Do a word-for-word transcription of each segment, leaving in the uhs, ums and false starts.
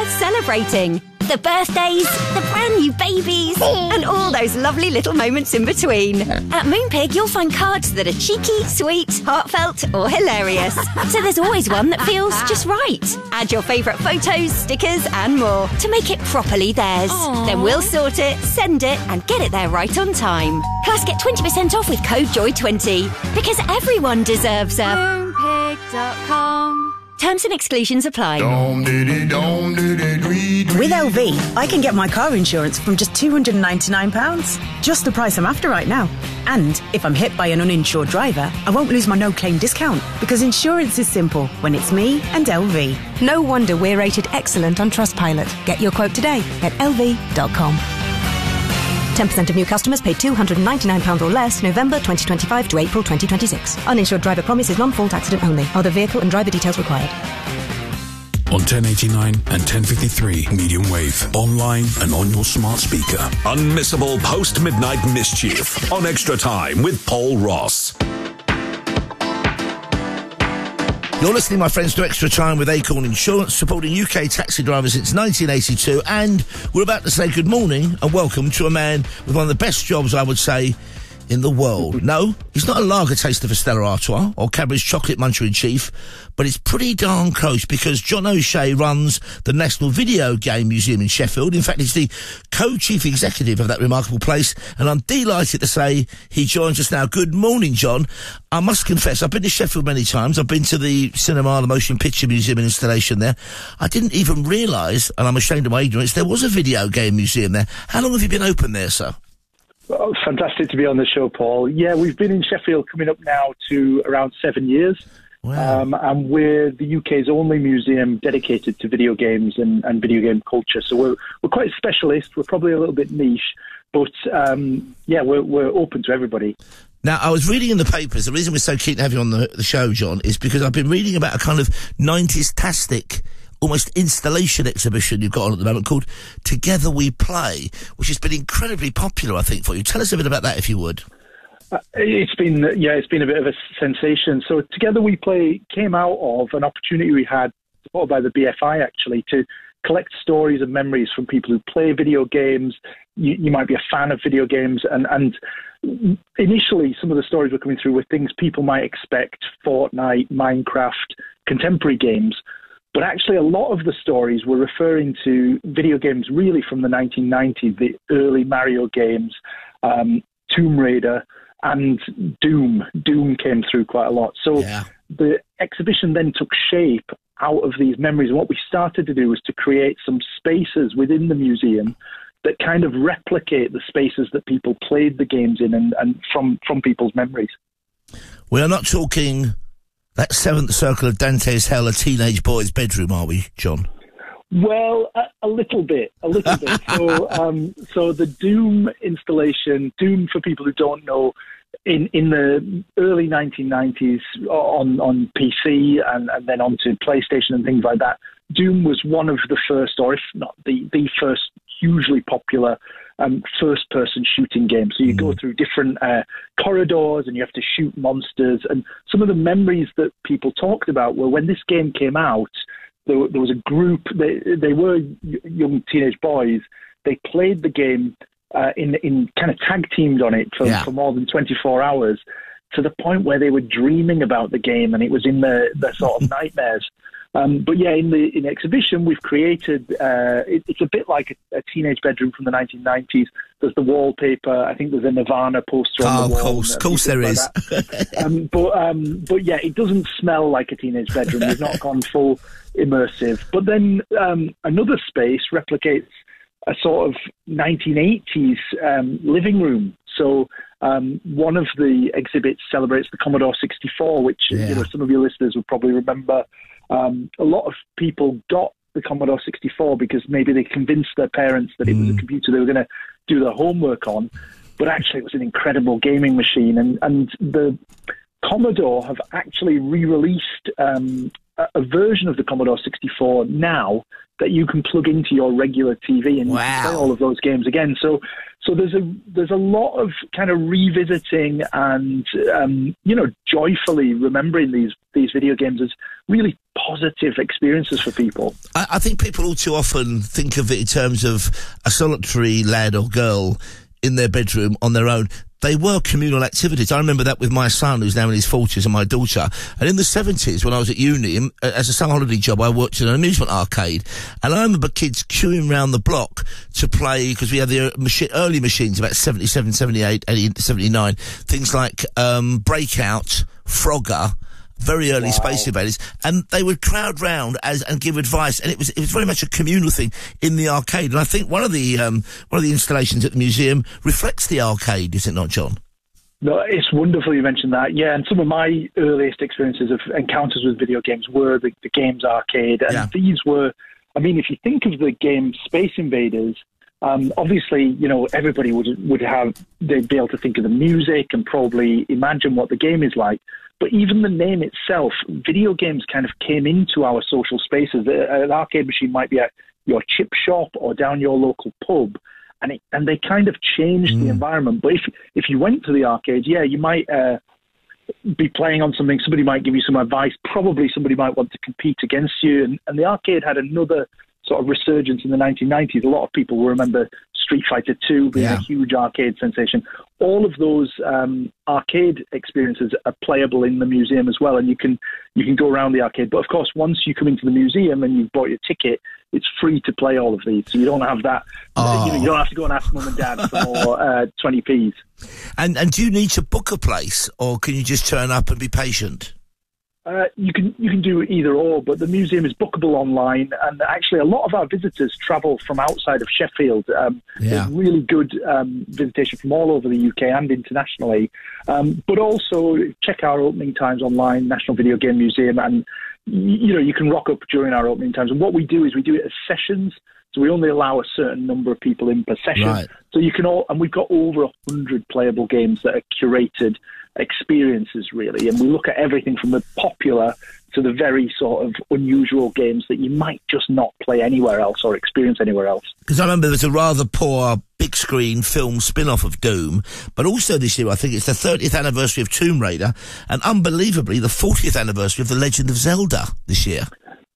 worth celebrating. The birthdays, the brand new babies, and all those lovely little moments in between. At Moonpig, you'll find cards that are cheeky, sweet, heartfelt, or hilarious. So there's always one that feels just right. Add your favourite photos, stickers, and more to make it properly theirs. Aww. Then we'll sort it, send it, and get it there right on time. Plus, get twenty percent off with code joy twenty. Because everyone deserves a moonpig dot com. Terms and exclusions apply. With L V, I can get my car insurance from just two hundred ninety-nine pounds. Just the price I'm after right now. And if I'm hit by an uninsured driver, I won't lose my no-claim discount, because insurance is simple when it's me and L V. No wonder we're rated excellent on Trustpilot. Get your quote today at L V dot com. ten percent of new customers paid two hundred ninety-nine pounds or less November twenty twenty-five to April twenty twenty-six. Uninsured driver promise is non-fault accident only. Other vehicle and driver details required. On ten eighty-nine and ten fifty-three medium wave, online and on your smart speaker. Unmissable post-midnight mischief on Extra Time with Paul Ross. You're listening, my friends, to Extra Time with Acorn Insurance, supporting U K taxi drivers since nineteen eighty-two, and we're about to say good morning and welcome to a man with one of the best jobs, I would say, in the world. No, he's not a lager taster for Stella Artois or Cadbury's chocolate muncher in chief, but it's pretty darn close, because John O'Shea runs the National Video Game Museum in Sheffield. In fact, he's the co-chief executive of that remarkable place, and I'm delighted to say he joins us now. Good morning, John. I must confess, I've been to Sheffield many times. I've been to the cinema, the Motion Picture Museum and installation there. I didn't even realise, and I'm ashamed of my ignorance, there was a video game museum there. How long have you been open there, sir? Oh, fantastic to be on the show, Paul. Yeah, we've been in Sheffield coming up now to around seven years. Wow. Um, and we're the U K's only museum dedicated to video games and, and video game culture. So we're we're quite a specialist. We're probably a little bit niche, but um, yeah, we're we're open to everybody. Now, I was reading in the papers, the reason we're so keen to have you on the, the show, John, is because I've been reading about a kind of nineties-tastic, almost installation exhibition you've got on at the moment called Together We Play, which has been incredibly popular, I think, for you. Tell us a bit about that, if you would. Uh, it's been, yeah, it's been a bit of a sensation. So Together We Play came out of an opportunity we had, supported by the B F I, actually, to collect stories and memories from people who play video games. You, you might be a fan of video games, and, and initially some of the stories were coming through were things people might expect: Fortnite, Minecraft, contemporary games. But actually, a lot of the stories were referring to video games really from the nineteen nineties, the early Mario games, um, Tomb Raider, and Doom. Doom came through quite a lot. So yeah. The exhibition then took shape out of these memories. And what we started to do was to create some spaces within the museum that kind of replicate the spaces that people played the games in, and, and from, from people's memories. We are not talking that seventh circle of Dante's Hell, a teenage boy's bedroom, are we, John? Well, a, a little bit, a little bit. So, um, so the Doom installation, Doom, for people who don't know, in, in the early nineteen nineties on, on P C and, and then onto PlayStation and things like that, Doom was one of the first, or if not the, the first hugely popular um, first-person shooting games. So you mm. go through different uh, corridors and you have to shoot monsters. And some of the memories that people talked about were when this game came out, there, there was a group, they, they were young teenage boys, they played the game uh, in, in kind of tag-teamed on it for, yeah. for more than twenty-four hours, to the point where they were dreaming about the game and it was in their, their sort of nightmares. Um, but yeah, in the in the exhibition, we've created, uh, it, it's a bit like a, a teenage bedroom from the nineteen nineties. There's the wallpaper. I think there's a Nirvana poster on oh, the wall. Oh, of course, of course there is. Like um, but, um, but yeah, it doesn't smell like a teenage bedroom. We've not gone full immersive. But then um, another space replicates a sort of nineteen eighties um, living room. So um, one of the exhibits celebrates the Commodore sixty-four, which yeah. you know, some of your listeners will probably remember. Um, a lot of people got the Commodore sixty-four because maybe they convinced their parents that it was a computer they were going to do their homework on, but actually it was an incredible gaming machine. And, and the Commodore have actually re-released um, a, a version of the Commodore sixty-four now that you can plug into your regular T V and wow. you can play all of those games again. So, so there's a there's a lot of kind of revisiting and um, you know joyfully remembering these these video games as really positive experiences for people. I, I think people all too often think of it in terms of a solitary lad or girl in their bedroom on their own. They were communal activities. I remember that with my son, who's now in his forties, and my daughter. And in the seventies, when I was at uni, um, as a summer holiday job, I worked in an amusement arcade. And I remember kids queuing round the block to play, because we had the machi- early machines, about seventy-seven, seventy-eight, eighty, seventy-nine, things like um, Breakout, Frogger, very early wow. Space Invaders, and they would crowd round as and give advice, and it was it was very much a communal thing in the arcade. And I think one of the um, one of the installations at the museum reflects the arcade, is it not, John? No, it's wonderful you mentioned that. Yeah, and some of my earliest experiences of encounters with video games were the, the Games Arcade, and yeah. these were, I mean, if you think of the game Space Invaders, um, obviously, you know, everybody would would have, they'd be able to think of the music and probably imagine what the game is like. But even the name itself, video games kind of came into our social spaces. An arcade machine might be at your chip shop or down your local pub, and it, and they kind of changed mm. the environment. But if if you went to the arcade, yeah, you might uh, be playing on something. Somebody might give you some advice. Probably somebody might want to compete against you. And, and the arcade had another sort of resurgence in the nineteen nineties. A lot of people will remember Street Fighter two being yeah. a huge arcade sensation. All of those um, arcade experiences are playable in the museum as well, and you can you can go around the arcade. But of course, once you come into the museum and you've bought your ticket, it's free to play all of these, so you don't have that. Oh. You know, you don't have to go and ask mum and dad for uh, twenty p's. And and do you need to book a place, or can you just turn up and be patient? Uh, you can you can do either or, but the museum is bookable online, and actually a lot of our visitors travel from outside of Sheffield. Um, yeah. There's really good um, visitation from all over the U K and internationally. Um, but also check our opening times online, National Video Game Museum, and you know you can rock up during our opening times. And what we do is we do it as sessions. So we only allow a certain number of people in per session. Right. So you can all, and we've got over a hundred playable games that are curated experiences, really. And we look at everything from the popular to the very sort of unusual games that you might just not play anywhere else or experience anywhere else. Because I remember there's a rather poor big screen film spin-off of Doom, but also this year I think it's the thirtieth anniversary of Tomb Raider, and unbelievably the fortieth anniversary of The Legend of Zelda this year.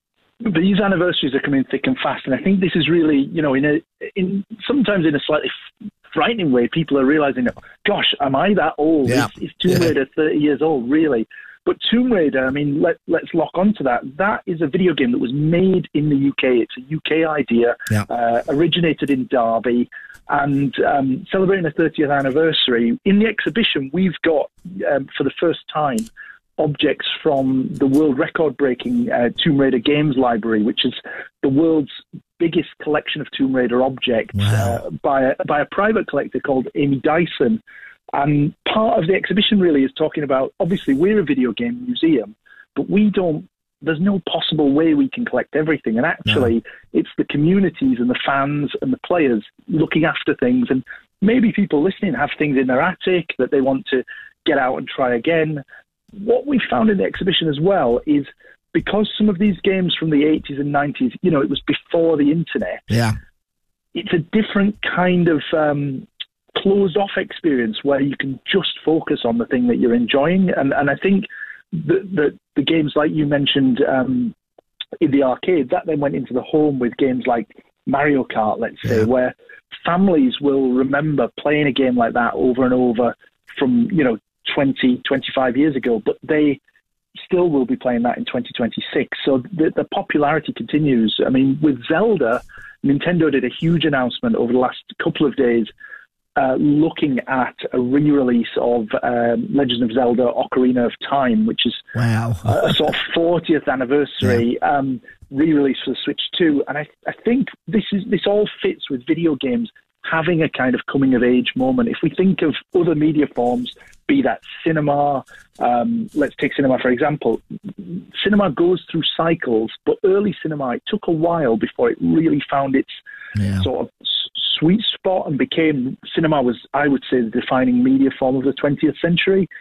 These anniversaries are coming thick and fast, and I think this is really, you know, in a, in sometimes in a slightly frightening way, people are realizing, gosh, am I that old? Yeah. Is, is Tomb Raider yeah. thirty years old, really? But Tomb Raider, I mean, let, let's lock onto that. That is a video game that was made in the U K. It's a U K idea, yeah. uh, originated in Derby, and um, celebrating the thirtieth anniversary. In the exhibition, we've got, um, for the first time, objects from the world record-breaking uh, Tomb Raider games library, which is the world's biggest collection of Tomb Raider objects wow. uh, by, a, by a private collector called Amy Dyson. And part of the exhibition really is talking about, obviously, we're a video game museum, but we don't, there's no possible way we can collect everything. And actually, no. it's the communities and the fans and the players looking after things. And maybe people listening have things in their attic that they want to get out and try again. What we found in the exhibition as well is because some of these games from the eighties and nineties, you know, it was before the internet. Yeah. It's a different kind of um, closed-off experience where you can just focus on the thing that you're enjoying. And, and I think the, the, the games like you mentioned um, in the arcade, that then went into the home with games like Mario Kart, let's say, yeah. where families will remember playing a game like that over and over from, you know, twenty, twenty-five years ago, but they still will be playing that in twenty twenty-six. So the, the popularity continues. I mean, with Zelda, Nintendo did a huge announcement over the last couple of days uh, looking at a re-release of um, Legend of Zelda Ocarina of Time, which is wow. a, a sort of fortieth anniversary yeah. um, re-release for the Switch two. And I, I think this is this all fits with video games having a kind of coming-of-age moment. If we think of other media forms, be that cinema, um, let's take cinema for example. Cinema goes through cycles, but early cinema, it took a while before it really found its yeah. sort of s- sweet spot and became, cinema was, I would say, the defining media form of the twentieth century.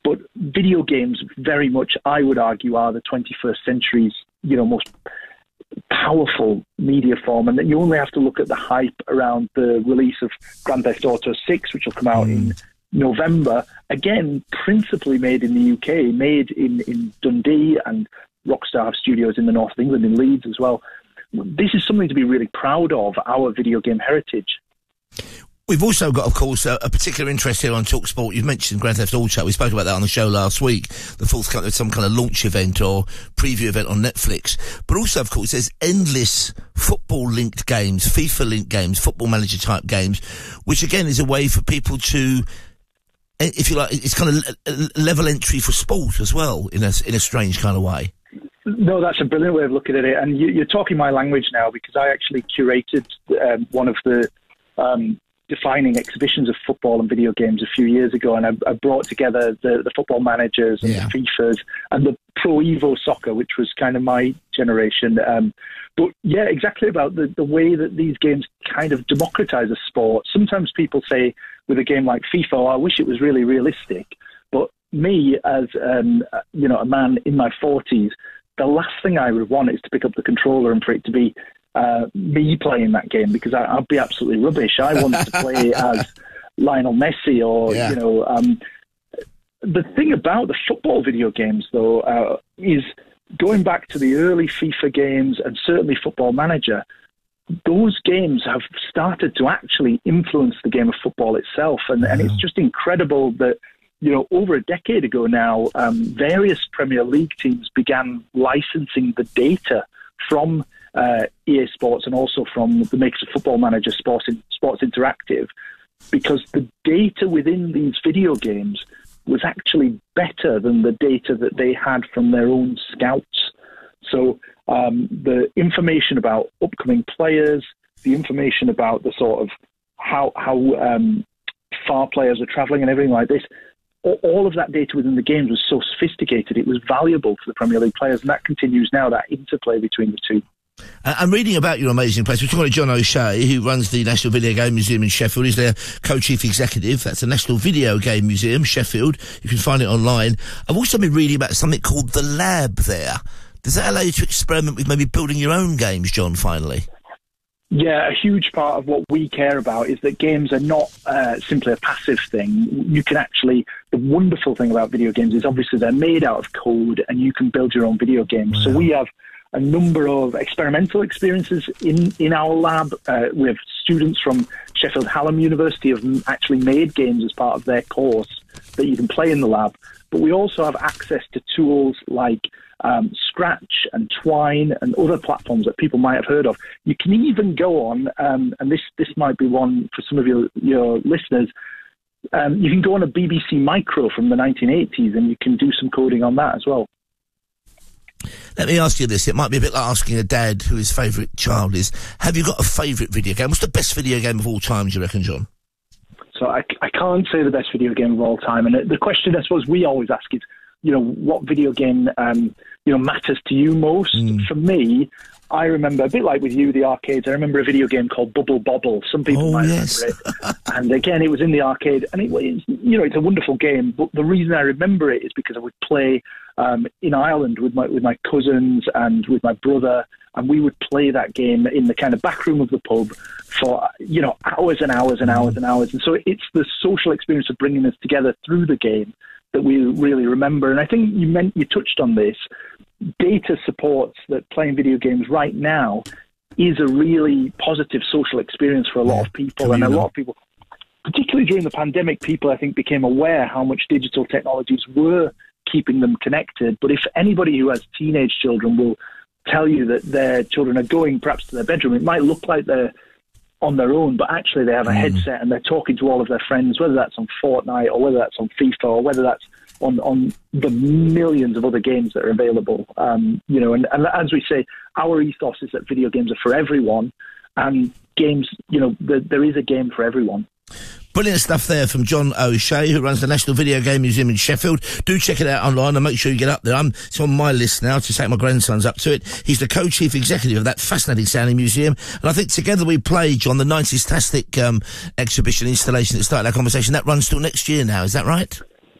But video games, very much, I would argue, are the twenty-first century's, you know, most powerful media form, and that you only have to look at the hype around the release of Grand Theft Auto six, which will come out mm. in November. Again, principally made in the U K, made in, in Dundee, and Rockstar have studios in the north of England, in Leeds as well. This is something to be really proud of, our video game heritage. We've also got, of course, a, a particular interest here on TalkSport. You've mentioned Grand Theft Auto. We spoke about that on the show last week. The forthcoming, some kind of launch event or preview event on Netflix. But also, of course, there's endless football-linked games, FIFA-linked games, football manager-type games, which, again, is a way for people to, if you like, it's kind of level entry for sport as well, in a, in a strange kind of way. No, that's a brilliant way of looking at it. And you, you're talking my language now, because I actually curated um, one of the um, defining exhibitions of football and video games a few years ago, and I, I brought together the, the football managers and yeah. the FIFAs and the Pro Evo Soccer, which was kind of my generation. Um, but yeah, exactly about the, the way that these games kind of democratize a sport. Sometimes people say with a game like FIFA, oh, I wish it was really realistic. But me, as um, you know, a man in my forties, the last thing I would want is to pick up the controller and for it to be uh, me playing that game, because I, I'd be absolutely rubbish. I want to play as Lionel Messi or, yeah. you know... Um, the thing about the football video games, though, uh, is going back to the early FIFA games and certainly Football Manager, those games have started to actually influence the game of football itself. And, and it's just incredible that, you know, over a decade ago now, um, various Premier League teams began licensing the data from uh, E A Sports and also from the makers of Football Manager, Sports, in, Sports Interactive, because the data within these video games was actually better than the data that they had from their own scouts. So um, the information about upcoming players, the information about the sort of how, how um, far players are travelling and everything like this, all of that data within the games was so sophisticated, it was valuable to the Premier League players, and that continues now, that interplay between the two. Uh, I'm reading about your amazing place. We're talking to John O'Shea, who runs the National Video Game Museum in Sheffield. He's their co-chief executive. That's the National Video Game Museum, Sheffield. You can find it online. I've also been reading about something called The Lab there. Does that allow you to experiment with maybe building your own games, John, finally? Yeah, a huge part of what we care about is that games are not uh, simply a passive thing. You can actually, the wonderful thing about video games is obviously they're made out of code and you can build your own video games. Wow. So we have a number of experimental experiences in, in our lab. Uh, we have students from Sheffield Hallam University have actually made games as part of their course that you can play in the lab. But we also have access to tools like um, Scratch and Twine and other platforms that people might have heard of. You can even go on, um, and this, this might be one for some of your, your listeners, um, you can go on a B B C Micro from the nineteen eighties and you can do some coding on that as well. Let me ask you this. It might be a bit like asking a dad who his favourite child is. Have you got a favourite video game? What's the best video game of all time, do you reckon, John? So I, I can't say the best video game of all time. And the question I suppose we always ask is, you know, what video game, um, you know, matters to you most? Mm. For me, I remember, a bit like with you, the arcades, I remember a video game called Bubble Bobble. Some people oh, might yes. remember it. And again, it was in the arcade. And it was, you know, it's a wonderful game. But the reason I remember it is because I would play um, in Ireland with my with my cousins and with my brother, and we would play that game in the kind of back room of the pub for, you know, hours and hours and hours and hours. And so it's the social experience of bringing us together through the game that we really remember. And I think you meant you touched on this. Data supports that playing video games right now is a really positive social experience for a lot yeah, of people. And a lot of people, particularly during the pandemic, people, I think, became aware how much digital technologies were keeping them connected. But if anybody who has teenage children will tell you that their children are going perhaps to their bedroom, it might look like they're on their own, but actually they have a mm. headset and they're talking to all of their friends, whether that's on Fortnite or whether that's on FIFA or whether that's on, on the millions of other games that are available. Um, you know, and, and as we say, our ethos is that video games are for everyone, and games, you know, the, there is a game for everyone. Brilliant stuff there from John O'Shea, who runs the National Video Game Museum in Sheffield. Do check it out online and make sure you get up there. I'm, it's on my list now to take my grandsons up to it. He's the co-chief executive of that fascinating sounding museum. And I think together we played, John, the nineties-tastic um, exhibition installation that started our conversation. That runs till next year now, is that right?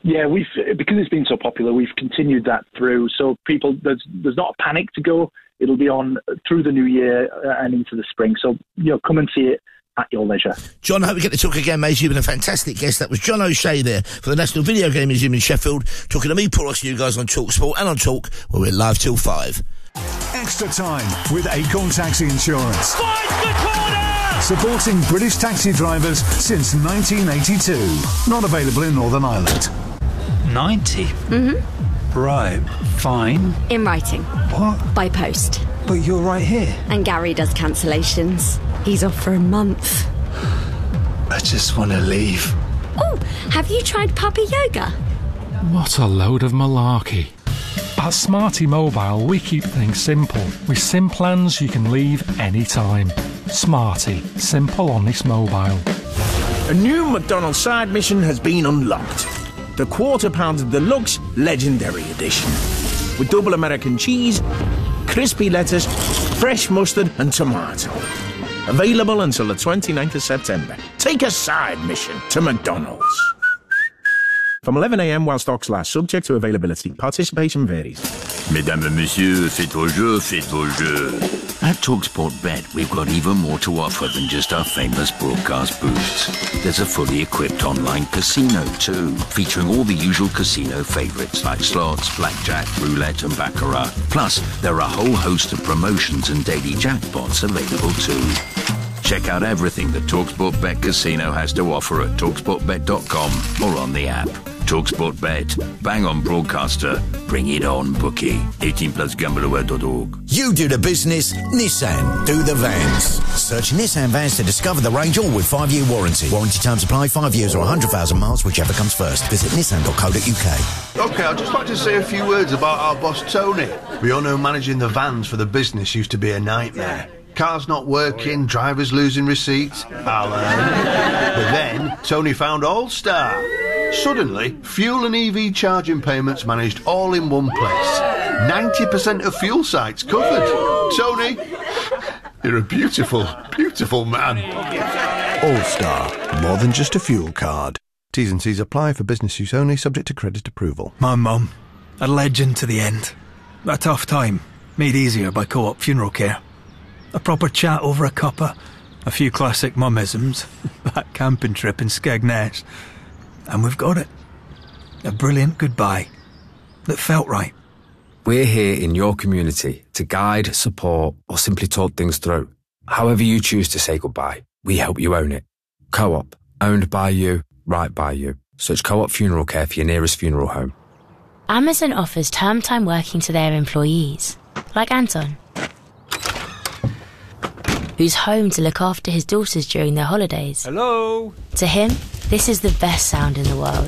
Yeah, we've because it's been so popular, we've continued that through. So people, there's there's not a panic to go. It'll be on through the new year and into the spring. So, you know, come and see it at your leisure. John, I hope we get to talk again, mate. You've been a fantastic guest. That was John O'Shea there for the National Video Game Museum in Sheffield, talking to me, Paul Ross, and you guys on Talk Sport and on Talk, where we're live till five. Extra time with Acorn Taxi Insurance. Find the corner! Supporting British taxi drivers since nineteen eighty-two. Not available in Northern Ireland. ninety? Mm-hmm. Right, fine. In writing. What? By post. But you're right here. And Gary does cancellations. He's off for a month. I just want to leave. Oh, have you tried puppy yoga? What a load of malarkey. At Smarty Mobile, we keep things simple. With SIM plans you can leave anytime. Smarty. Simple on this mobile. A new McDonald's side mission has been unlocked. The Quarter Pounder Deluxe Legendary Edition. With double American cheese, crispy lettuce, fresh mustard and tomato. Available until the twenty-ninth of September. Take a side mission to McDonald's. From eleven a m while stocks last, subject to availability. Participation varies. Mesdames et messieurs, faites vos jeux, faites vos jeux. At TalkSport Bet, we've got even more to offer than just our famous broadcast booths. There's a fully equipped online casino too, featuring all the usual casino favourites like slots, blackjack, roulette and baccarat. Plus, there are a whole host of promotions and daily jackpots available too. Check out everything that TalkSport Bet Casino has to offer at talk sport bet dot com or on the app. TalkSport Bet. Bang on broadcaster. Bring it on, bookie. eighteen plus gamble aware dot org. You do the business, Nissan do the vans. Search Nissan Vans to discover the range, all with five-year warranty. Warranty terms apply, five years or one hundred thousand miles, whichever comes first. Visit nissan dot co dot u k. OK, I'd just like to say a few words about our boss, Tony. We all know managing the vans for the business used to be a nightmare. Cars not working, drivers losing receipts. Alan. But then, Tony found All-Star. Suddenly, fuel and E V charging payments managed all in one place. ninety percent of fuel sites covered. Tony, you're a beautiful, beautiful man. All-Star, more than just a fuel card. T's and C's apply for business use only, subject to credit approval. My mum, a legend to the end. A tough time, made easier by Co-op Funeral Care. A proper chat over a cuppa, a few classic mummisms, that camping trip in Skegness. And we've got it. A brilliant goodbye that felt right. We're here in your community to guide, support, or simply talk things through. However you choose to say goodbye, we help you own it. Co-op, owned by you, right by you. Search Co-op Funeral Care for your nearest funeral home. Amazon offers term time working to their employees, like Anton, who's home to look after his daughters during their holidays. Hello? To him, this is the best sound in the world.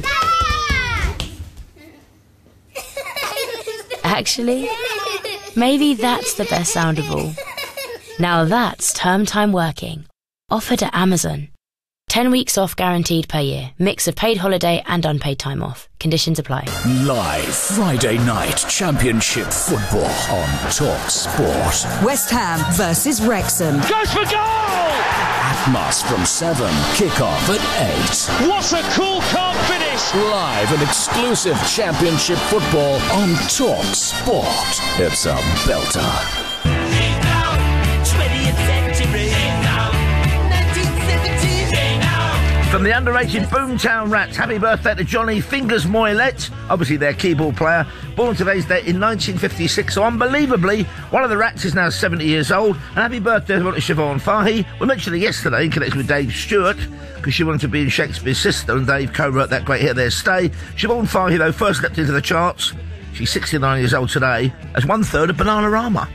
Actually, maybe that's the best sound of all. Now that's term time working, offered at Amazon. Ten weeks off guaranteed per year. Mix of paid holiday and unpaid time off. Conditions apply. Live Friday night Championship football on Talk Sport. West Ham versus Wrexham. Goes for goal! Atmos from seven. Kick-off at eight. What a cool calm finish! Live and exclusive Championship football on Talk Sport. It's a belter. From the underrated Boomtown Rats, happy birthday to Johnny Fingers Moylett, obviously their keyboard player, born today's date in nineteen fifty-six, so unbelievably, one of the Rats is now seventy years old, and happy birthday to Siobhan Fahy. We mentioned her yesterday in connection with Dave Stewart, because she wanted to be in Shakespeare's Sister, and Dave co-wrote that great hit, There Stay. Siobhan Fahy, though, first stepped into the charts. She's sixty-nine years old today, as one-third of Bananarama.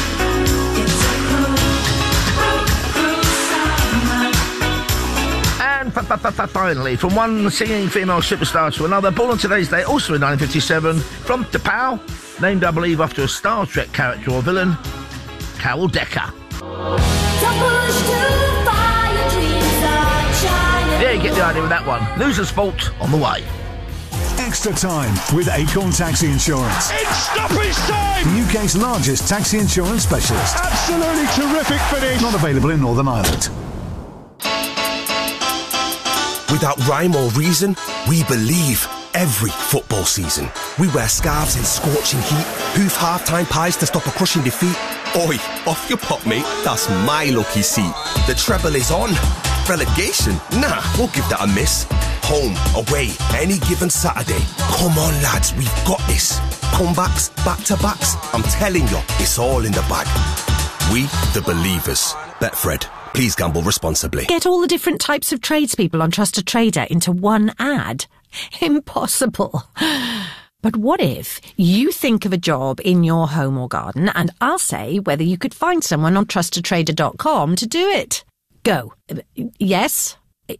Finally, from one singing female superstar to another, born on today's day, also in nineteen fifty-seven, from T'Pau, named, I believe, after a Star Trek character or villain, Carol Decker. Yeah, you get the idea with that one. Loser's Fault on the way. Extra time with Acorn Taxi Insurance. It's stoppage time! The U K's largest taxi insurance specialist. Absolutely terrific finish! Not available in Northern Ireland. Without rhyme or reason, we believe. every football season. We wear scarves in scorching heat, hoof half-time pies to stop a crushing defeat. Oi, off your pop, mate. That's my lucky seat. The treble is on. Relegation? Nah, we'll give that a miss. Home, away, any given Saturday. Come on, lads, we've got this. Comebacks, back-to-backs. I'm telling you, it's all in the bag. We, the believers. Betfred. Please gamble responsibly. Get all the different types of tradespeople on Trusted Trader into one ad? Impossible. But what if you think of a job in your home or garden and I'll say whether you could find someone on trusted trader dot com to do it? Go. Yes.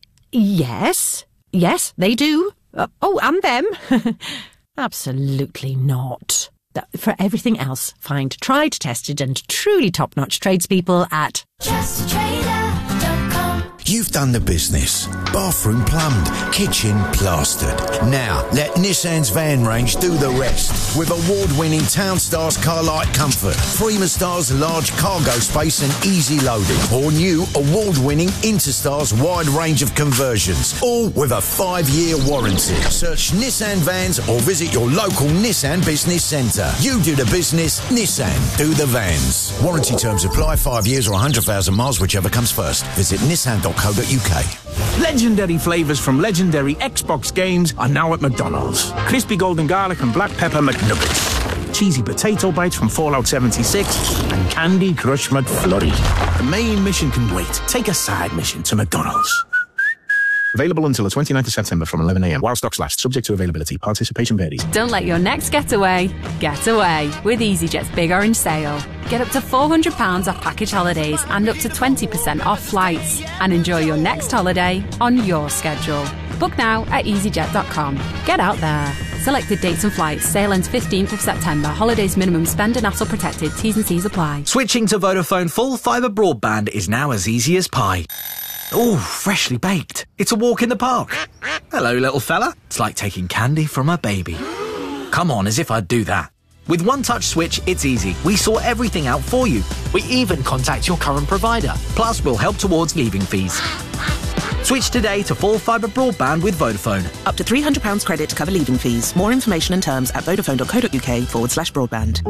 Yes. Yes, they do. Uh, oh, and them. Absolutely not. For everything else, find tried, tested and truly top-notch tradespeople at trusted trader dot com. You've done the business. Bathroom plumbed, kitchen plastered. Now, let Nissan's van range do the rest. With award-winning Townstars Carlight Comfort, Freeman-Stars large cargo space and easy loading, or new award-winning Interstars wide range of conversions, all with a five-year warranty. Search Nissan Vans or visit your local Nissan Business Centre. You do the business, Nissan do the vans. Warranty terms apply, five years or one hundred thousand miles, whichever comes first. Visit nissan dot co dot uk. Legendary flavours from legendary Xbox games are now at McDonald's. Crispy golden garlic and black pepper McNuggets. Cheesy potato bites from Fallout seventy-six and Candy Crush McFlurry. The main mission can wait. Take a side mission to McDonald's. Available until the twenty-ninth of September from eleven a m while stocks last, subject to availability. Participation varies. Don't let your next getaway get away with EasyJet's Big Orange Sale. Get up to four hundred pounds off package holidays and up to twenty percent off flights. And enjoy your next holiday on your schedule. Book now at easy jet dot com. Get out there. Selected dates and flights. Sale ends fifteenth of September. Holidays minimum spend and hassle protected. T's and C's apply. Switching to Vodafone full fibre broadband is now as easy as pie. Oh, freshly baked. It's a walk in the park. Hello, little fella. It's like taking candy from a baby. Come on, as if I'd do that. With One Touch Switch, it's easy. We sort everything out for you. We even contact your current provider. Plus, we'll help towards leaving fees. Switch today to full fibre broadband with Vodafone. Up to three hundred pounds credit to cover leaving fees. More information and terms at vodafone dot co dot uk forward slash broadband.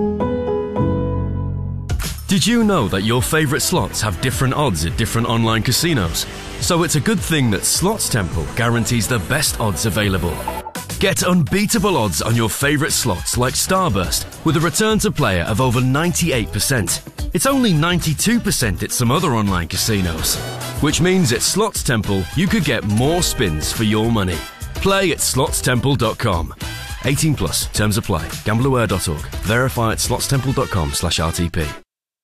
Did you know that your favourite slots have different odds at different online casinos? So it's a good thing that Slots Temple guarantees the best odds available. Get unbeatable odds on your favourite slots like Starburst with a return to player of over ninety-eight percent. It's only ninety-two percent at some other online casinos. Which means at Slots Temple you could get more spins for your money. Play at slots temple dot com. eighteen plus, terms apply. gamble aware dot org. Verify at slots temple dot com slash R T P.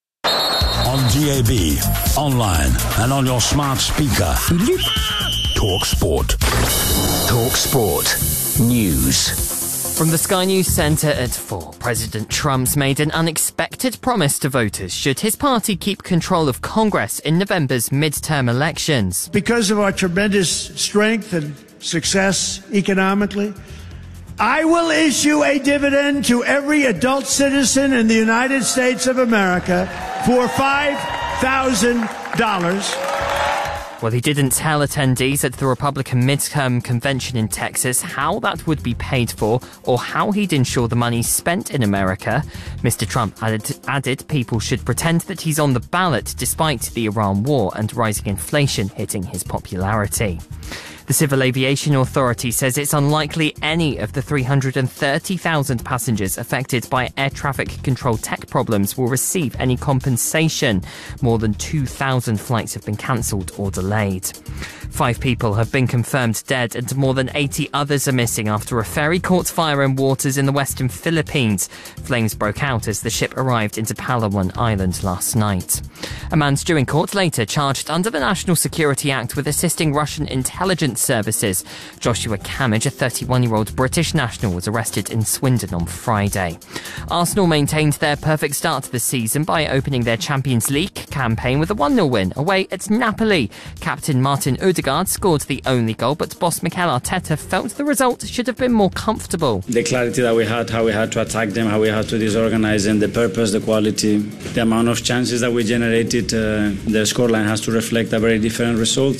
On D A B, online, and on your smart speaker. Talk Sport. Talk Sport. News. From the Sky News Centre at four, President Trump's made an unexpected promise to voters should his party keep control of Congress in November's midterm elections. Because of our tremendous strength and success economically, I will issue a dividend to every adult citizen in the United States of America for five thousand dollars. Well, he didn't tell attendees at the Republican midterm convention in Texas how that would be paid for or how he'd ensure the money spent in America. Mister Trump added, added people should pretend that he's on the ballot despite the Iran war and rising inflation hitting his popularity. The Civil Aviation Authority says it's unlikely any of the three hundred thirty thousand passengers affected by air traffic control tech problems will receive any compensation. More than two thousand flights have been cancelled or delayed. Five people have been confirmed dead and more than eighty others are missing after a ferry caught fire in waters in the western Philippines. Flames broke out as the ship arrived into Palawan Island last night. A man's due in court later charged under the National Security Act with assisting Russian intelligence services. Joshua Camage, a thirty-one-year-old British national, was arrested in Swindon on Friday. Arsenal maintained their perfect start to the season by opening their Champions League campaign with a one nil win away at Napoli. Captain Martin Odegaard scored the only goal, but boss Mikel Arteta felt the result should have been more comfortable. The clarity that we had, how we had to attack them, how we had to disorganize them, the purpose, the quality, the amount of chances that we generated, uh, the scoreline has to reflect a very different result.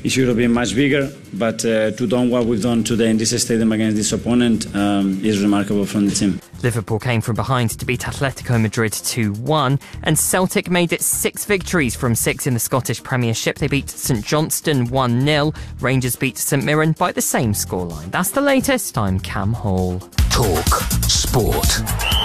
it should have been much bigger, but uh, to do what we've done today in this stadium against this opponent um, is remarkable from the team. Liverpool came from behind to beat Atletico Madrid two one, and Celtic made it six victories from six in the Scottish Premiership. They beat St Johnstone one nil. Rangers beat St Mirren by the same scoreline. That's the latest. I'm Cam Hall. Talk Sport.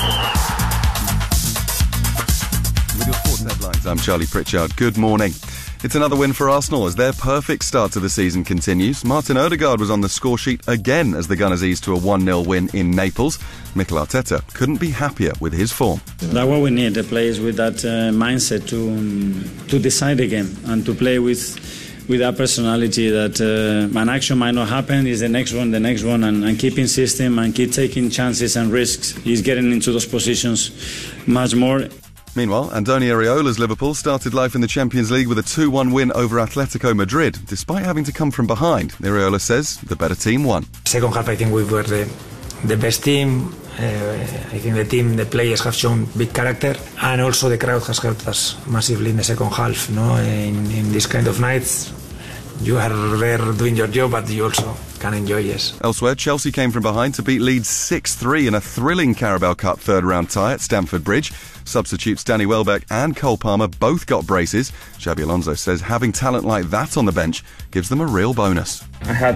With your sports headlines, I'm Charlie Pritchard. Good morning. It's another win for Arsenal as their perfect start to the season continues. Martin Odegaard was on the score sheet again as the Gunners eased to a one nil win in Naples. Mikel Arteta couldn't be happier with his form. That's what we need, the players with that uh, mindset to um, to decide the game and to play with with that personality that uh, an action might not happen, is the next one, the next one, and, and keep insisting and keep taking chances and risks. He's getting into those positions much more. Meanwhile, Andoni Iraola's Liverpool started life in the Champions League with a two one win over Atletico Madrid, despite having to come from behind. Iraola says the better team won. Second half, I think we were the, the best team. Uh, I think the team, the players have shown big character, and also the crowd has helped us massively in the second half. No, in, in this kind of nights, you are there doing your job, but you also can enjoy, yes. Elsewhere, Chelsea came from behind to beat Leeds six three in a thrilling Carabao Cup third-round tie at Stamford Bridge. Substitutes Danny Welbeck and Cole Palmer both got braces. Xabi Alonso says having talent like that on the bench gives them a real bonus. I had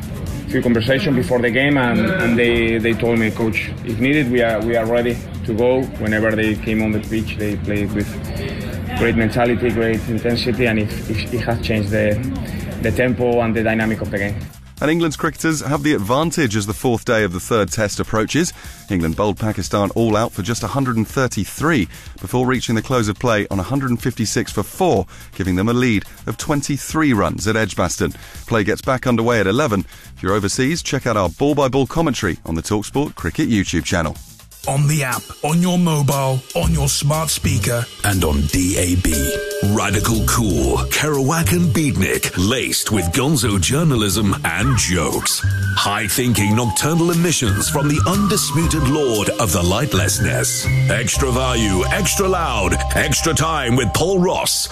a few conversations before the game, and, and they, they told me, Coach, if needed, we are we are ready to go. Whenever they came on the pitch, they played with great mentality, great intensity, and it, it, it has changed the, the tempo and the dynamic of the game. And England's cricketers have the advantage as the fourth day of the third test approaches. England bowled Pakistan all out for just one hundred thirty-three before reaching the close of play on one hundred fifty-six for four, giving them a lead of twenty-three runs at Edgbaston. Play gets back underway at eleven. If you're overseas, check out our ball-by-ball commentary on the TalkSport Cricket YouTube channel. On the app, on your mobile, on your smart speaker, and on D A B. Radical Cool, Kerouac and Beatnik, laced with gonzo journalism and jokes. High-thinking nocturnal emissions from the undisputed lord of the lightlessness. Extra value, extra loud, extra time with Paul Ross.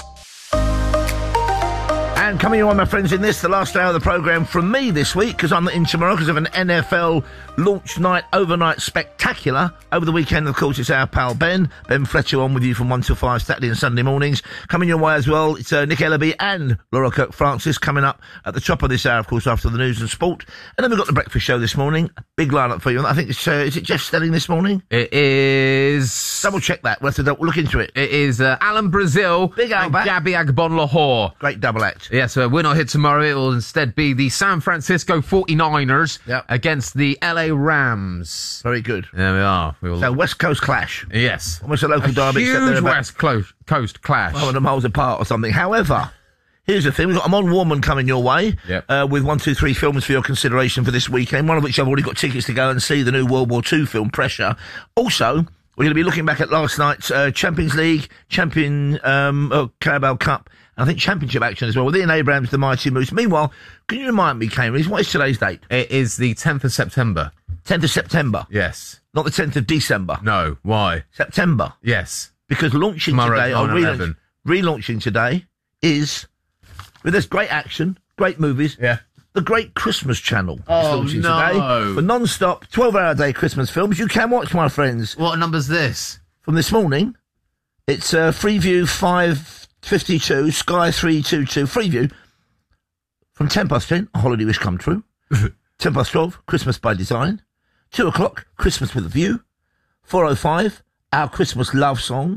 And coming on, my friends, in this, the last hour of the programme from me this week, because I'm not in tomorrow because of an N F L launch night, overnight spectacular. Over the weekend, of course, it's our pal Ben. Ben Fletcher on with you from one till five, Saturday and Sunday mornings. Coming your way as well, it's uh, Nick Ellaby and Laura Kirk-Francis coming up at the top of this hour, of course, after the news and sport. And then we've got the breakfast show this morning. Big lineup for you. I think it's, uh, is it Jeff Stelling this morning? It is... Double check that. We'll have to look into it. It is uh, Alan Brazil Big and back. Gabby Agbon-Lahore. Great double act. Yeah, so we're not here tomorrow. It will instead be the San Francisco forty-niners yep. against the L A Rams. Very good. There we are. We will... So West Coast clash. Yes. Almost a local a derby. Huge except about West Coast, Coast clash. one hundred miles apart or something. However, here's the thing. We've got a Mon Woman coming your way yep. uh, with one, two, three films for your consideration for this weekend, one of which I've already got tickets to go and see, the new World War Two film, Pressure. Also, we're going to be looking back at last night's uh, Champions League, Champion um, oh, Carabao Cup, and I think Championship action as well, with Ian Abrams, the Mighty Moose. Meanwhile, can you remind me, Cambridge, what is today's date? It is the tenth of September. tenth of September? Yes. Not the tenth of December? No. Why? September? Yes. Because launching Tomorrow today, or relaunch, relaunching today, is, with this great action, great movies, yeah. the Great Christmas Channel oh, is launching no. today for non-stop, twelve-hour-a-day Christmas films you can watch, my friends. What number's this? From this morning, it's uh, Freeview five fifty-two, Sky three twenty-two, Freeview, from ten past ten, A Holiday Wish Come True, ten past twelve, Christmas by Design, two o'clock, Christmas with a View, four oh five, Our Christmas Love Song,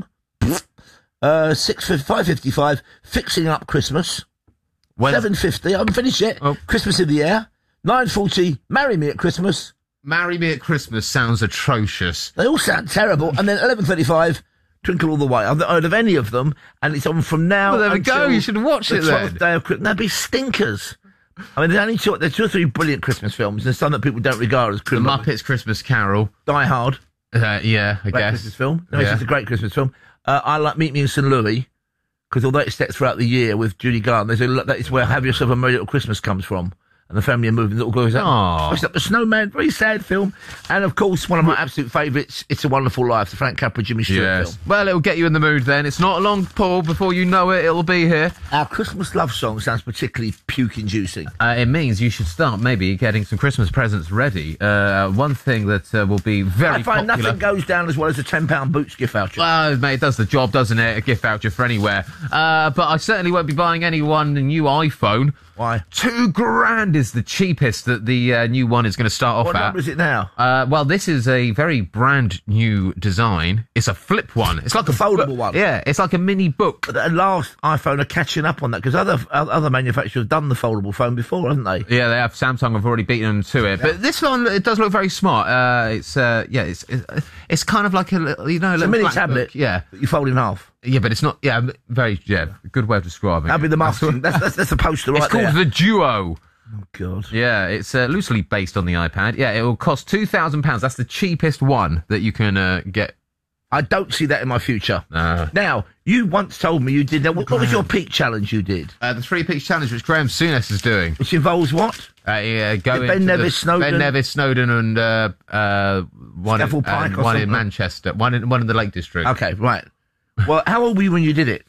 uh, six, five fifty-five, Fixing Up Christmas, when? seven fifty, I haven't finished yet, oh. Christmas in the Air, nine forty, Marry Me at Christmas. Marry Me at Christmas sounds atrocious. They all sound terrible. And then eleven thirty-five, Twinkle All the Way. I've not heard of any of them, and it's on from now well, there we until go. You should watch the it twelfth then. day of Christmas. They'd be stinkers. I mean, there's only two, there's two or three brilliant Christmas films, and there's some that people don't regard as Christmas. The Muppets Christmas Carol. Die Hard. Uh, yeah, I great guess. Christmas film. No, yeah. it's just a great Christmas film. Uh, I like Meet Me in Saint Louis, because although it's set throughout the year with Judy Garland, there's a, that is where Have Yourself a Merry Little Christmas comes from. and the family are moving. Little girls Aw. up the snowman. Very sad film. And of course, one of my absolute favourites, It's a Wonderful Life, the Frank Capra, Jimmy Stewart Yes. film. Well, it'll get you in the mood then. It's not long, Paul. Before you know it, it'll be here. Our Christmas love song sounds particularly puke-inducing. Uh, it means you should start maybe getting some Christmas presents ready. Uh, one thing that uh, will be very I find popular. nothing goes down as well as a ten pound Boots gift voucher. Well, mate, it does the job, doesn't it? A gift voucher for anywhere. Uh, but I certainly won't be buying anyone a new iPhone. Why? Two grand is the cheapest that the uh, new one is going to start off What at. number is it now? Uh, well, this is a very brand new design. It's a flip one. It's like a a foldable book. one. Yeah, it's like a mini book. But the last iPhone are catching up on that because other other manufacturers have done the foldable phone before, haven't they? Yeah, they have. Samsung have already beaten them to it. But this one, it does look very smart. Uh, it's uh, yeah, it's, it's it's kind of like a little, you know, a, It's a little mini black tablet. book. Yeah, that you fold in half. Yeah, but it's not. Yeah, very. Yeah, good way of describing That'd it. be the marketing. that's, that's that's the poster right It's called there. the Duo. Oh God. Yeah, it's uh, loosely based on the iPad. Yeah, it will cost two thousand pounds. That's the cheapest one that you can uh, get. I don't see that in my future. Uh, Now, you once told me you did. Now, what, what was your peak challenge you did? uh, the Three Peaks Challenge, which Graham Souness is doing. Which involves what? Uh, yeah, going Ben to Nevis, the, Snowden? Ben Nevis, Snowden, and uh, uh, one, in, Scaffold Pike and or one in something? Manchester, one in one in the Lake District. Okay, right. Well, how old were you when you did it?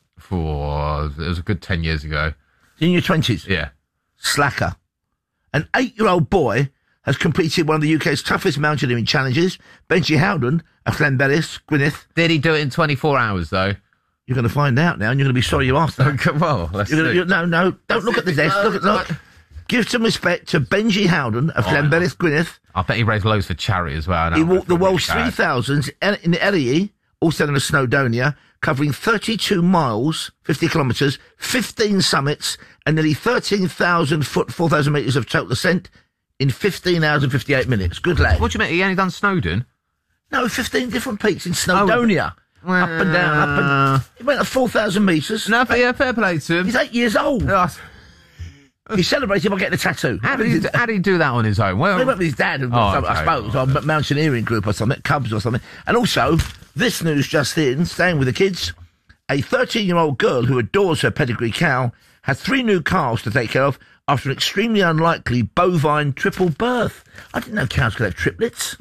For it was a good ten years ago. In your twenties? Yeah. Slacker. An eight-year-old boy has completed one of the U K's toughest mountaineering challenges. Benji Howden of Llanberis, Gwynedd. Did he do it in twenty-four hours though? You're going to find out now, and you're going to be sorry you asked that. Well, let's You're gonna, see. you're, no, no, don't look at the desk. Look at look. Give some respect to Benji Howden of Oh, Llanberis, Gwynedd. I bet he raised loads for charity as well. I know. He walked the Really world's bad. three thousands in the Erie, also known as Snowdonia, covering thirty-two miles, fifty kilometres, fifteen summits, and nearly thirteen thousand foot, four thousand metres of total ascent in fifteen hours and fifty-eight minutes. Good lad. What do you mean? He only done Snowdon? No, fifteen different peaks in Snowdonia. Oh, up and down, up and... He went at four thousand metres. No, but yeah, fair play to him. He's eight years old. He celebrated by getting a tattoo. How did he, how did he do that on his own? Well, He went with his dad, and Oh, some- I okay. suppose, or a mountaineering group or something, Cubs or something. And also, this news just in, staying with the kids, a thirteen-year-old girl who adores her pedigree cow has three new calves to take care of after an extremely unlikely bovine triple birth. I didn't know cows could have triplets.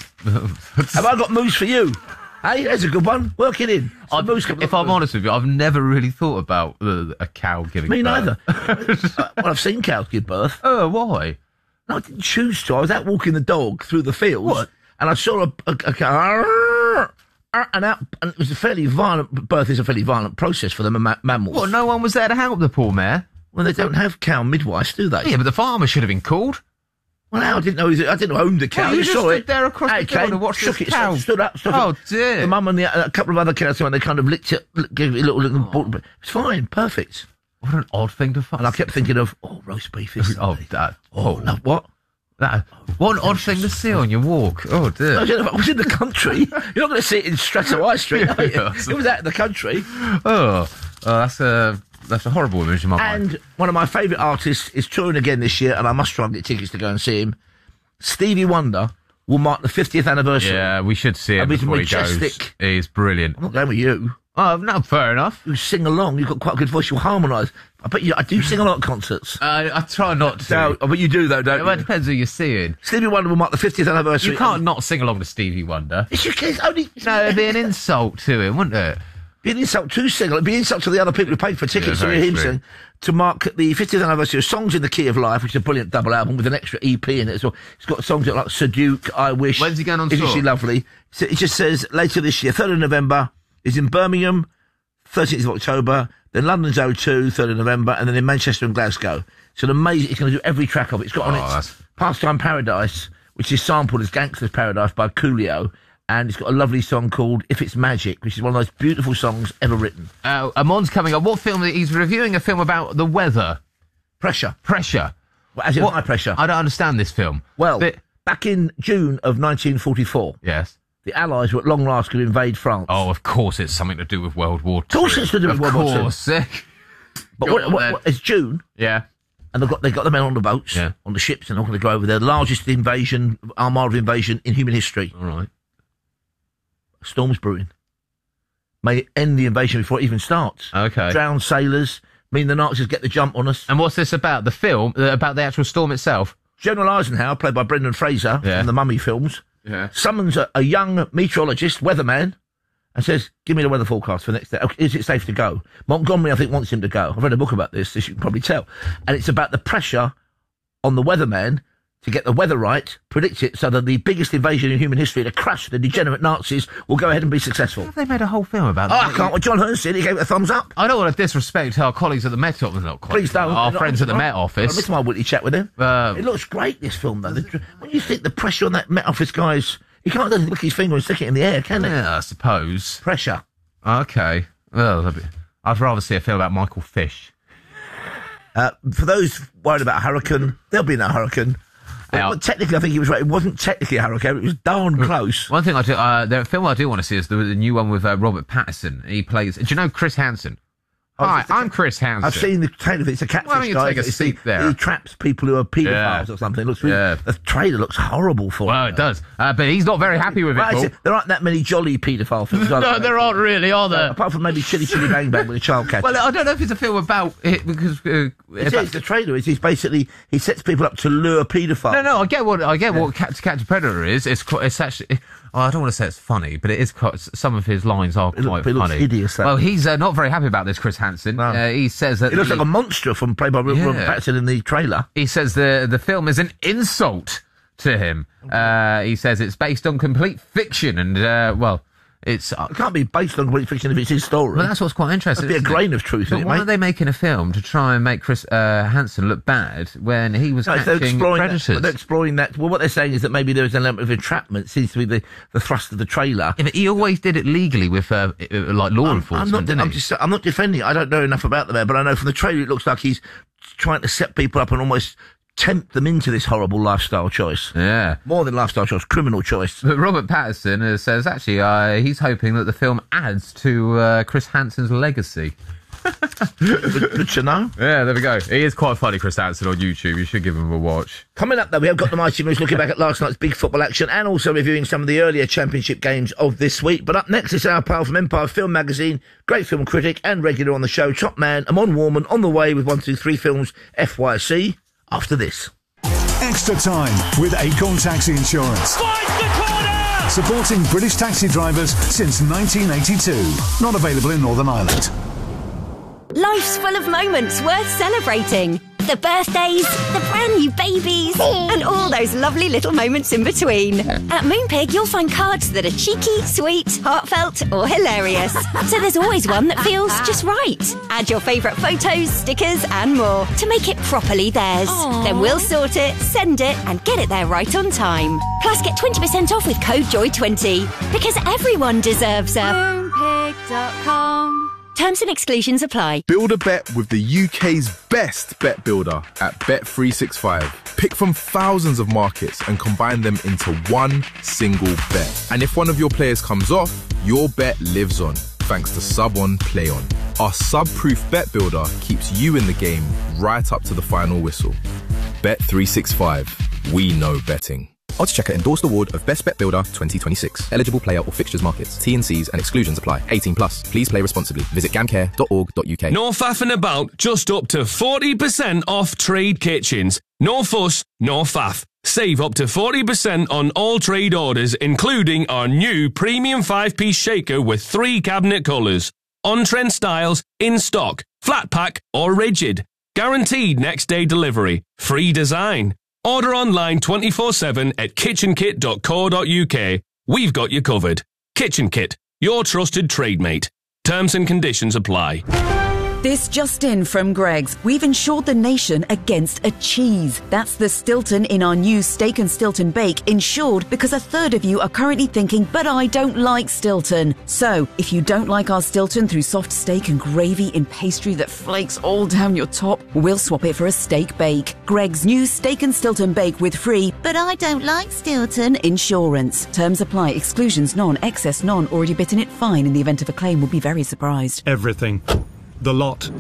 Have I got moves for you? Hey, there's a good one. Work it in. I, if I'm honest with you, I've never really thought about uh, a cow giving Me birth. neither. uh, well, I've seen cows give birth. Oh, why? No, I didn't choose to. I was out walking the dog through the fields. What? And I saw a, a, a cow. And, out, and it was a fairly violent... Birth is a fairly violent process for the ma- mammals. What, no one was there to help the poor mare? Well, they don't have cow midwives, do they? Yeah, but the farmer should have been called. Well, I didn't know. I didn't know who owned the cow. Well, you You just saw stood it. there across Out the it field came, and watched shook this it, cow. stood up. Stood Oh, up. dear. The mum and the, a couple of other cows, and they kind of licked it, gave it a little... little Oh. ball. It's fine, perfect. What an odd thing to find. And I kept thinking of, oh, roast beef is... Oh, that. Oh, no, what? That, what an odd thing to see on your walk. Oh, dear. I don't know, I was in the country. You're not going to see it in Strato High Street, are you? Yes. It was out in the country. Oh, oh that's a that's a horrible image in my mind. And one of my favourite artists is touring again this year, and I must try and get tickets to go and see him. Stevie Wonder will mark the fiftieth anniversary. Yeah, we should see him And he's before he goes. majestic. He's brilliant. I'm not going with you. Oh, no, fair enough. You sing along. You've got quite a good voice. You'll harmonise. I bet you. I do sing a lot at concerts. Uh, I try not to. No, but you do though, don't Well, it you? depends who you're seeing. Stevie Wonder will mark the fiftieth anniversary. You can't not sing along to Stevie Wonder. It's your kids only. No, it'd be an insult to him, wouldn't it? Be an insult to sing. It'd be an insult to the other people who paid for tickets Yeah, to very hear him true. sing. To mark the fiftieth anniversary of Songs in the Key of Life, which is a brilliant double album with an extra E P in it as well. It's got songs like Saduke, I Wish. When's he going on Isn't tour? She Lovely? So it just says later this year, third of November, is in Birmingham, thirteenth of October, then London's O two, third of November, and then in Manchester and Glasgow. It's an amazing, it's going to do every track of it. It's got on Oh, it that's- Pastime Paradise, which is sampled as Gangster's Paradise by Coolio. And it's got a lovely song called If It's Magic, which is one of those beautiful songs ever written. Uh, Amon's coming up. What film? He's reviewing a film about the weather. Pressure. Pressure. Well, as in What- high pressure. I don't understand this film. Well, But- back in June of nineteen forty-four, yes. the Allies were at long last going to invade France. Oh, of course it's something to do with World War Two. Of course it's to do with Of World War Two. course. eh? But Go what, on what, then. what, it's June, Yeah. and they've got, they got the men on the boats, Yeah. on the ships, and they're going to go over there. The largest invasion, armada invasion in human history. All right. Storm's brewing. May end the invasion before it even starts. Okay. Drowned sailors, mean the Nazis get the jump on us. And what's this about? The film? Uh, about the actual storm itself? General Eisenhower, played by Brendan Fraser Yeah. from the Mummy films, Yeah. summons a, a young meteorologist, weatherman, and says, give me the weather forecast for next day. Okay, is it safe to go? Montgomery, I think, wants him to go. I've read a book about this, as you can probably tell. And it's about the pressure on the weatherman to get the weather right, predict it, so that the biggest invasion in human history to crush the degenerate Nazis will go ahead and be successful. Have they made a whole film about Oh, that? I can't. Well, John Hurt said he gave it a thumbs up. I don't want to disrespect our colleagues at the Met Office. Not colleagues, Please don't. Our Not- friends at the not- Met Office. I missed my witty chat with him. Uh, It looks great, this film, though. The, when you think the pressure on that Met Office guy's... He can't just lick his finger and stick it in the air, can he? Yeah, I suppose. Pressure. Okay. Well, I'd rather see a film about Michael Fish. Uh, for those worried about a hurricane, there'll be no hurricane. Yeah. Well, technically, I think he was right. It wasn't technically a hurricane. It was darn close. One thing I do, uh, the film I do want to see is the, the new one with uh, Robert Pattinson. He plays. Do you know Chris Hansen? Hi, I'm Chris Hansen. I've seen the trailer. It's a catfish Why don't you guy. take a It's seat the- there? He traps people who are paedophiles Yeah. or something. It looks really, Yeah. The trailer looks horrible for Well, him. it does. Uh, but he's not very happy with it, Right, Paul. so there aren't that many jolly paedophile films. are No, there? there aren't really, are there? Uh, apart from maybe Chitty Chitty Bang Bang with a child catcher. Well, I don't know if it's a film about it because uh, It about- is, the trailer is. He's basically he sets people up to lure paedophiles. No, no, I get what I get what Catch, Catch a Predator is. It's quite, it's actually. Oh, I don't want to say it's funny, but it is quite. Some of his lines are It look- quite it looks funny. hideous, that. Well, he's uh, not very happy about this, Chris Hansen. Uh, he says that He looks the- like a monster from played by Yeah. Robert Pattinson in the trailer. He says the the film is an insult to him. Uh, he says it's based on complete fiction, and uh, well, it's. Uh, It can't be based on complete fiction if it's his story. well, that's what's quite interesting. There'd be a isn't it? grain of truth But in it, why mate. are they making a film to try and make Chris uh, Hansen look bad when he was No, they're catching exploring predators? That, they're exploring that. Well, what they're saying is that maybe there is an element of entrapment. Seems to be the, the thrust of the trailer. Yeah, but he always did it legally with uh, uh, like law enforcement, I'm not, didn't I'm, he? just, I'm not defending it. I don't know enough about the man, but I know from the trailer it looks like he's trying to set people up and almost tempt them into this horrible lifestyle choice. Yeah. More than lifestyle choice, criminal choice. But Robert Pattinson uh, says actually uh, he's hoping that the film adds to uh, Chris Hansen's legacy. good, good to know. Yeah, there we go. He is quite funny, Chris Hansen, on YouTube. You should give him a watch. Coming up, though, we have got the Mighty Moose looking back at last night's big football action and also reviewing some of the earlier championship games of this week. But up next, it's our pal from Empire Film Magazine, great film critic and regular on the show, top man, Amon Warman, on the way with one two three Films F Y C after this. Extra time with Acorn Taxi Insurance. Supporting British taxi drivers since nineteen eighty-two. Not available in Northern Ireland. Life's full of moments worth celebrating. The birthdays, the brand new babies, and all those lovely little moments in between. At Moonpig, you'll find cards that are cheeky, sweet, heartfelt, or hilarious. So there's always one that feels just right. Add your favourite photos, stickers, and more to make it properly theirs. Aww. Then we'll sort it, send it, and get it there right on time. Plus, get twenty percent off with code joy twenty. Because everyone deserves a Moonpig dot com. Terms and exclusions apply. Build a bet with the U K's best bet builder at Bet three sixty-five. Pick from thousands of markets and combine them into one single bet. And if one of your players comes off, your bet lives on, thanks to Sub On Play On. Our sub-proof bet builder keeps you in the game right up to the final whistle. Bet three sixty-five. We know betting. Oddschecker endorsed award of Best Bet Builder twenty twenty-six. Eligible player or fixtures markets. T and C's and exclusions apply. eighteen plus. Please play responsibly. Visit gamcare dot org dot U K. No faffing about, just up to forty percent off trade kitchens. No fuss, no faff. Save up to forty percent on all trade orders, including our new premium five-piece shaker with three cabinet colours. On-trend styles, in stock, flat pack or rigid. Guaranteed next day delivery. Free design. Order online twenty-four seven at kitchen kit dot co dot U K. We've got you covered. Kitchen Kit, your trusted trade mate. Terms and conditions apply. This just in from Greggs. We've insured the nation against a cheese. That's the Stilton in our new Steak and Stilton Bake, insured because a third of you are currently thinking, but I don't like Stilton. So, if you don't like our Stilton through soft steak and gravy in pastry that flakes all down your top, we'll swap it for a steak bake. Greggs' new Steak and Stilton Bake with free, but I don't like Stilton insurance. Terms apply. Exclusions none. Excess none. Already bitten it fine. In the event of a claim, will be very surprised. Everything. The lot.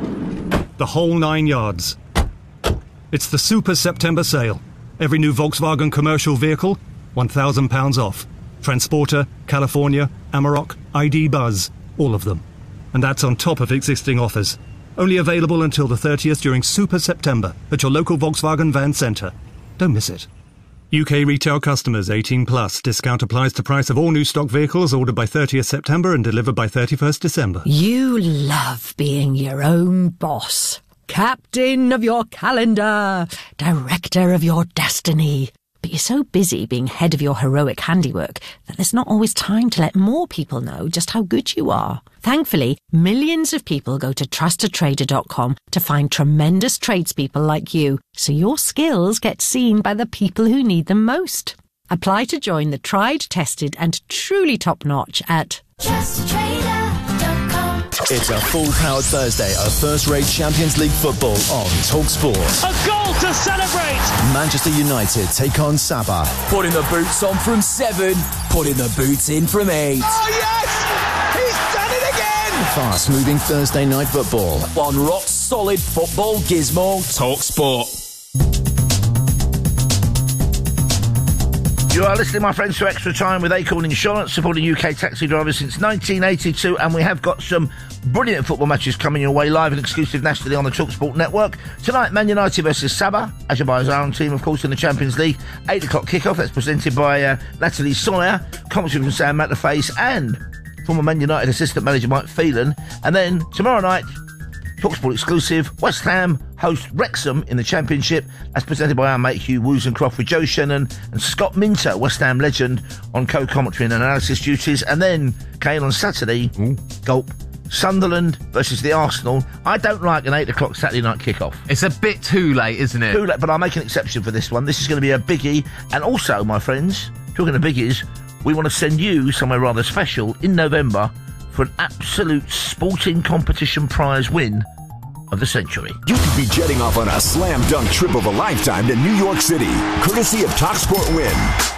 The whole nine yards. It's the Super September sale. Every new Volkswagen commercial vehicle, one thousand pounds off. Transporter, California, Amarok, I D Buzz, all of them. And that's on top of existing offers. Only available until the thirtieth during Super September at your local Volkswagen Van Centre. Don't miss it. U K retail customers eighteen plus. Discount applies to price of all new stock vehicles ordered by thirtieth September and delivered by thirty-first December. You love being your own boss. Captain of your calendar. Director of your destiny. But you're so busy being head of your heroic handiwork that there's not always time to let more people know just how good you are. Thankfully, millions of people go to trust a trader dot com to find tremendous tradespeople like you, so your skills get seen by the people who need them most. Apply to join the tried, tested and truly top-notch at trust a trader dot com. It's a full-powered Thursday of first-rate Champions League football on TalkSport. A goal to celebrate! Manchester United take on Sabah. Putting the boots on from seven, putting the boots in from eight. Oh, yes! He's done it again! Fast-moving Thursday night football. On rock-solid football gizmo, TalkSport. You are listening, my friends, to Extra Time with Acorn Insurance, supporting U K taxi drivers since nineteen eighty-two, and we have got some brilliant football matches coming your way live and exclusive nationally on the TalkSport network. Tonight, Man United versus Sabah, Azerbaijan team, of course, in the Champions League. eight o'clock kickoff. That's presented by uh, Natalie Sawyer, commentary from Sam Matterface and former Man United assistant manager Mike Phelan. And then tomorrow night, TalkSport exclusive, West Ham host Wrexham in the Championship. That's presented by our mate Hugh Woozencroft with Joe Shannon and Scott Minter, West Ham legend, on co-commentary and analysis duties. And then, Kane, on Saturday, Ooh. Gulp, Sunderland versus the Arsenal. I don't like an eight o'clock Saturday night kickoff. It's a bit too late, isn't it? Too late, but I'll make an exception for this one. This is going to be a biggie. And also, my friends, talking of biggies, we want to send you somewhere rather special in November for an absolute sporting competition prize win of the century. You could be jetting off on a slam dunk trip of a lifetime to New York City, courtesy of TalkSport Win.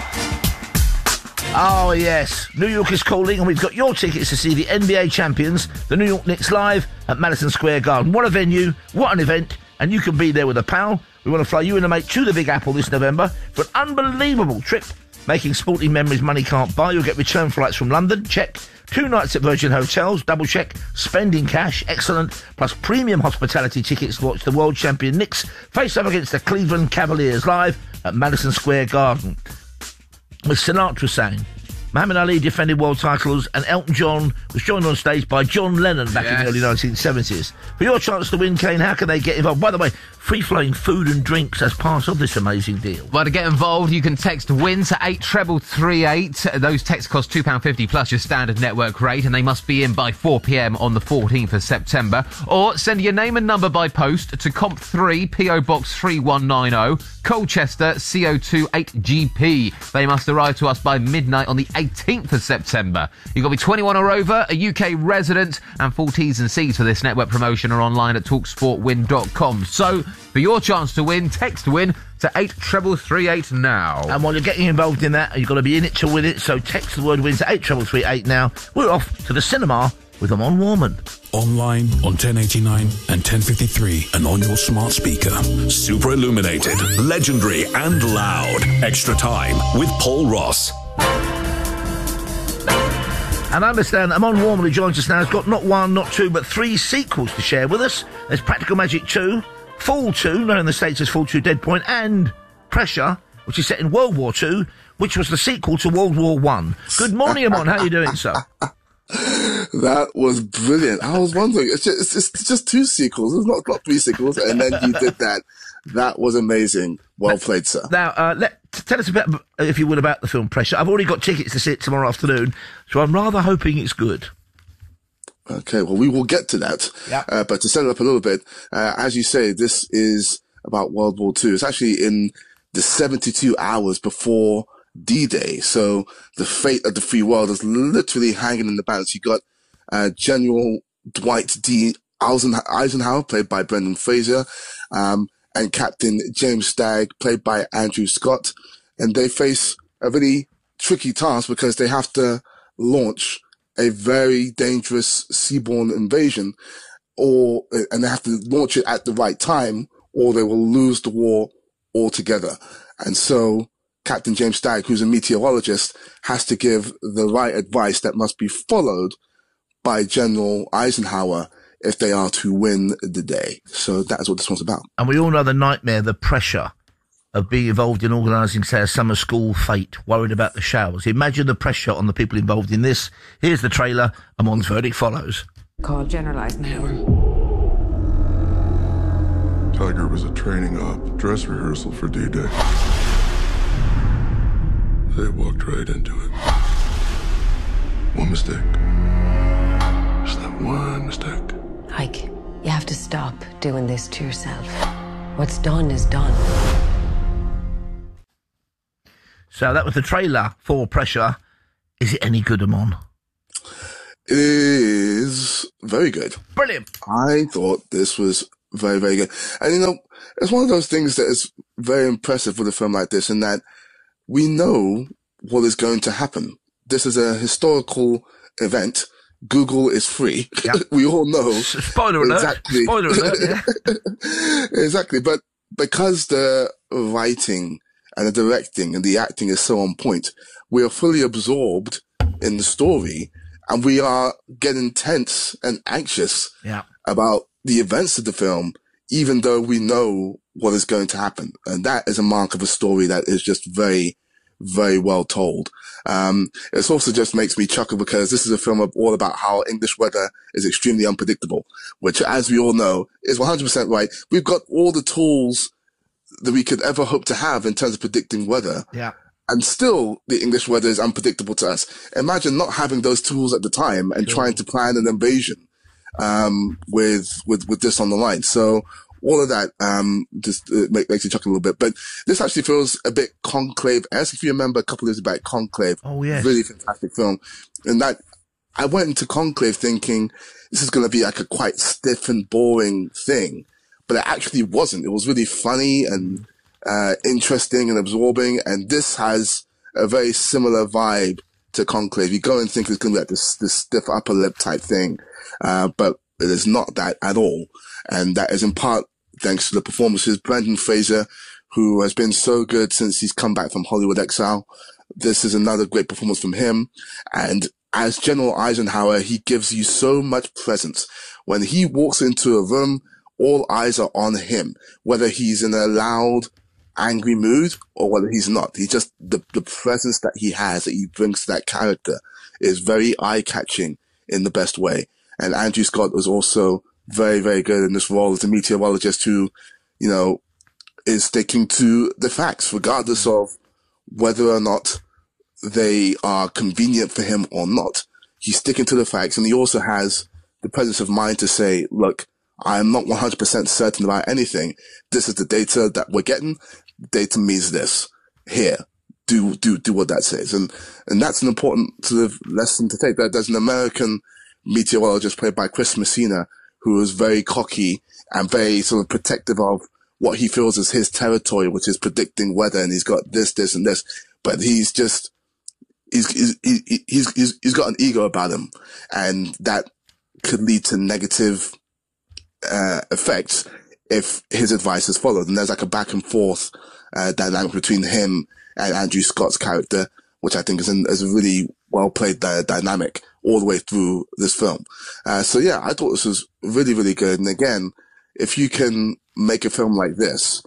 Oh yes, New York is calling, and we've got your tickets to see the N B A champions, the New York Knicks, live at Madison Square Garden. What a venue, what an event, and you can be there with a pal. We want to fly you and a mate to the Big Apple this November for an unbelievable trip, making sporting memories money can't buy. You'll get return flights from London, check. Two nights at Virgin Hotels, double check. Spending cash, excellent. Plus premium hospitality tickets to watch the world champion Knicks face up against the Cleveland Cavaliers live at Madison Square Garden. With Sinatra sang, Muhammad Ali defended world titles, and Elton John was joined on stage by John Lennon back yes. in the early nineteen seventies. For your chance to win, Kane, how can they get involved? By the way, free-flowing food and drinks as part of this amazing deal. Well, to get involved, you can text WIN to eight three three eight. Those texts cost two pounds fifty plus your standard network rate, and they must be in by four p.m. on the fourteenth of September. Or send your name and number by post to Comp three, P O Box three one nine zero, Colchester, C O two eight G P. They must arrive to us by midnight on the eighteenth of September. You've got to be twenty-one or over, a U K resident, and full T's and C's for this network promotion are online at talk sport win dot com. So, for your chance to win, text WIN to eight three three eight now. And while you're getting involved in that, you've got to be in it to win it, so text the word WIN to eight three three eight now. We're off to the cinema with Amon Warman. Online on ten eighty-nine and ten fifty-three and on your smart speaker. Super illuminated, legendary and loud. Extra Time with Paul Ross. And I understand that Amon Warman, who joins us now, has got not one, not two, but three sequels to share with us. There's Practical Magic two, Fall two, known in the States as Fall two Dead Point, and Pressure, which is set in World War Two, which was the sequel to World War One. Good morning, Amon. How are you doing, sir? That was brilliant. I was wondering, it's just, it's, it's just two sequels. It's not, not three sequels, and then you did that. That was amazing. Well played, sir. Now, uh, let, tell us a bit, if you would, about the film Pressure. I've already got tickets to see it tomorrow afternoon, so I'm rather hoping it's good. Okay, well, we will get to that. Yep. Uh, but to set it up a little bit, uh, as you say, this is about World War Two. It's actually in the seventy-two hours before D-Day. So the fate of the free world is literally hanging in the balance. You got uh, General Dwight D. Eisenhower, played by Brendan Fraser, um, and Captain James Stagg, played by Andrew Scott. And they face a really tricky task because they have to launch a very dangerous seaborne invasion, or and they have to launch it at the right time, or they will lose the war altogether. And so Captain James Stagg, who's a meteorologist, has to give the right advice that must be followed by General Eisenhower if they are to win the day. So that's what this one's about. And we all know the nightmare, the pressure of being involved in organising, say, a summer school fete, worried about the showers. Imagine the pressure on the people involved in this. Here's the trailer, and Mon's verdict follows. Called General Eisenhower. Tiger was a training op, dress rehearsal for D-Day. They walked right into it. One mistake. Just that one mistake. Ike, you have to stop doing this to yourself. What's done is done. So that was the trailer for Pressure. Is it any good, Amon? It is very good. Brilliant. I thought this was very, very good. And, you know, it's one of those things that is very impressive with a film like this in that we know what is going to happen. This is a historical event. Google is free. Yep. We all know. Spoiler alert. Exactly. Spoiler alert, yeah. Exactly. But because the writing and the directing and the acting is so on point, we are fully absorbed in the story and we are getting tense and anxious yeah. about the events of the film, even though we know what is going to happen. And that is a mark of a story that is just very, very well told. Um, it also just makes me chuckle because this is a film all about how English weather is extremely unpredictable, which, as we all know, is one hundred percent right. We've got all the tools that we could ever hope to have in terms of predicting weather. Yeah. And still, the English weather is unpredictable to us. Imagine not having those tools at the time and sure. trying to plan an invasion, um, with, with, with this on the line. So all of that, um, just uh, make, makes you chuckle a little bit. But this actually feels a bit Conclave-esque. If you remember a couple of years back, Conclave. Oh, yes. Really fantastic film. And that, I went into Conclave thinking this is going to be like a quite stiff and boring thing. But it actually wasn't. It was really funny and uh interesting and absorbing. And this has a very similar vibe to Conclave. You go and think it's going to be like this, this stiff upper lip type thing. Uh, but it is not that at all. And that is in part thanks to the performances. Brendan Fraser, who has been so good since he's come back from Hollywood Exile. This is another great performance from him. And as General Eisenhower, he gives you so much presence. When he walks into a room, all eyes are on him, whether he's in a loud, angry mood or whether he's not. He just, the, the presence that he has, that he brings to that character is very eye-catching in the best way. And Andrew Scott was also very, very good in this role as a meteorologist who, you know, is sticking to the facts, regardless of whether or not they are convenient for him or not. He's sticking to the facts, and he also has the presence of mind to say, look, I'm not one hundred percent certain about anything. This is the data that we're getting. Data means this. Here, do, do, do what that says. And, and that's an important sort of lesson to take. There's an American meteorologist played by Chris Messina who is very cocky and very sort of protective of what he feels is his territory, which is predicting weather. And he's got this, this, and this, but he's just, he's, he's, he's, he's, he's got an ego about him, and that could lead to negative Uh, effects if his advice is followed. And there's like a back and forth uh, dynamic between him and Andrew Scott's character, which I think is, an, is a really well played uh, dynamic all the way through this film. Uh, so yeah, I thought this was really, really good. And again, if you can make a film like this